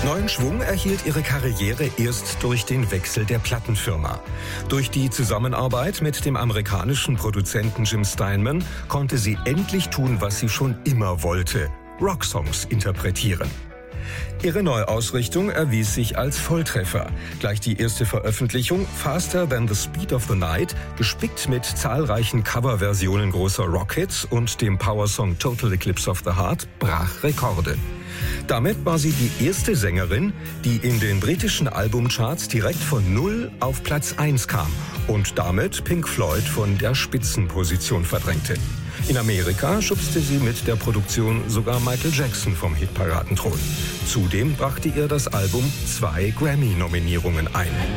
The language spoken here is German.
Neuen Schwung erhielt ihre Karriere erst durch den Wechsel der Plattenfirma. Durch die Zusammenarbeit mit dem amerikanischen Produzenten Jim Steinman konnte sie endlich tun, was sie schon immer wollte: Rocksongs interpretieren. Ihre Neuausrichtung erwies sich als Volltreffer. Gleich die erste Veröffentlichung, Faster Than the Speed of the Night, gespickt mit zahlreichen Coverversionen großer Rockhits und dem Powersong Total Eclipse of the Heart, brach Rekorde. Damit war sie die erste Sängerin, die in den britischen Albumcharts direkt von 0 auf Platz 1 kam und damit Pink Floyd von der Spitzenposition verdrängte. In Amerika schubste sie mit der Produktion sogar Michael Jackson vom Hitparadenthron. Zudem brachte ihr das Album 2 Grammy-Nominierungen ein.